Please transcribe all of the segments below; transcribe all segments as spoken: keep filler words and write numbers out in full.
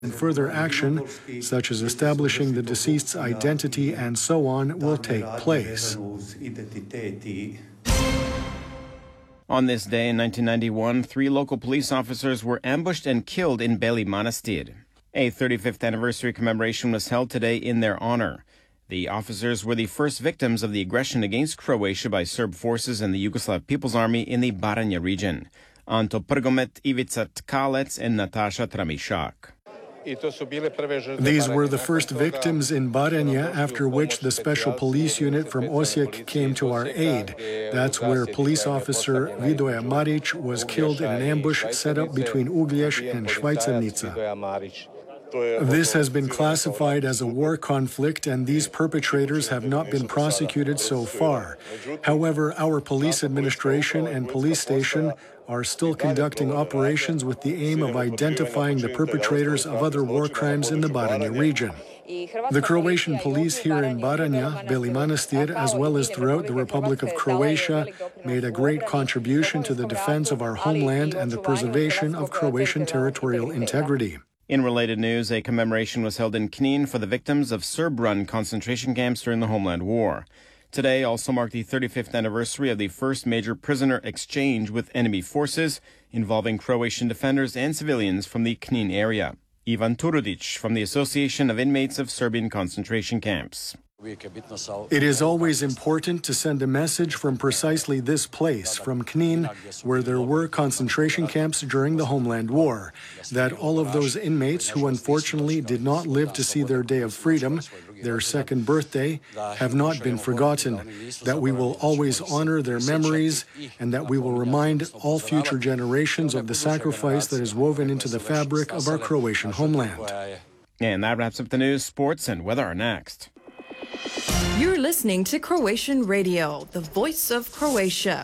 and further action, such as establishing the deceased's identity and so on, will take place. On this day in nineteen ninety-one, three local police officers were ambushed and killed in Beli Manastir. A thirty-fifth anniversary commemoration was held today in their honor. The officers were the first victims of the aggression against Croatia by Serb forces and the Yugoslav People's Army in the Baranja region. Anto Prgomet, Ivica Tkalec, and Natasha Tramišak. These were the first victims in Baranja, after which the special police unit from Osijek came to our aid. That's where police officer Vidoja Marić was killed in an ambush set up between Uglješ and Švajcarnica. This has been classified as a war conflict, and these perpetrators have not been prosecuted so far. However, our police administration and police station are still conducting operations with the aim of identifying the perpetrators of other war crimes in the Baranja region. The Croatian police here in Baranja, Beli Manastir, as well as throughout the Republic of Croatia, made a great contribution to the defense of our homeland and the preservation of Croatian territorial integrity. In related news, a commemoration was held in Knin for the victims of Serb-run concentration camps during the Homeland War. Today also marked the thirty-fifth anniversary of the first major prisoner exchange with enemy forces involving Croatian defenders and civilians from the Knin area. Ivan Turudic from the Association of Inmates of Serbian Concentration Camps. It is always important to send a message from precisely this place, from Knin, where there were concentration camps during the Homeland War, that all of those inmates who unfortunately did not live to see their day of freedom, their second birthday, have not been forgotten, that we will always honor their memories, and that we will remind all future generations of the sacrifice that is woven into the fabric of our Croatian homeland. And that wraps up the news, sports, and weather are next. You're listening to Croatian Radio, the voice of Croatia.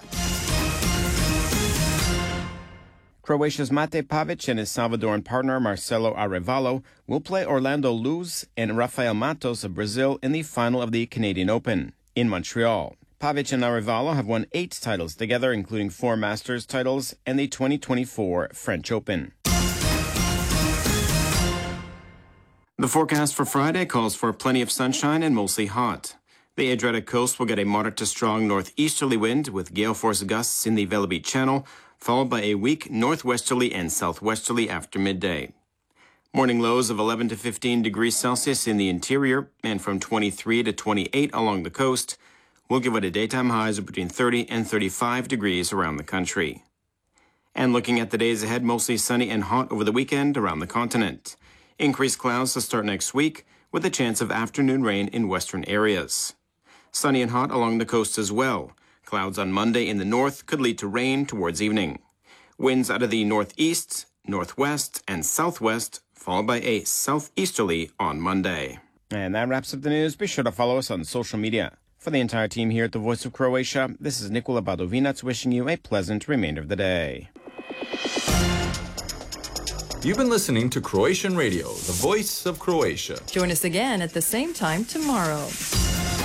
Croatia's Mate Pavic and his Salvadoran partner Marcelo Arevalo will play Orlando Luz and Rafael Matos of Brazil in the final of the Canadian Open in Montreal. Pavic and Arevalo have won eight titles together, including four Masters titles and the twenty twenty-four French Open. The forecast for Friday calls for plenty of sunshine and mostly hot. The Adriatic coast will get a moderate to strong northeasterly wind with gale force gusts in the Velebit Channel, followed by a weak northwesterly and southwesterly after midday. Morning lows of eleven to fifteen degrees Celsius in the interior and from twenty-three to twenty-eight along the coast will give it a daytime highs of between thirty and thirty-five degrees around the country. And looking at the days ahead, mostly sunny and hot over the weekend around the continent. Increased clouds to start next week, with a chance of afternoon rain in western areas. Sunny and hot along the coast as well. Clouds on Monday in the north could lead to rain towards evening. Winds out of the northeast, northwest, and southwest, followed by a southeasterly on Monday. And that wraps up the news. Be sure to follow us on social media. For the entire team here at the Voice of Croatia, this is Nikola Badovinac wishing you a pleasant remainder of the day. You've been listening to Croatian Radio, the voice of Croatia. Join us again at the same time tomorrow.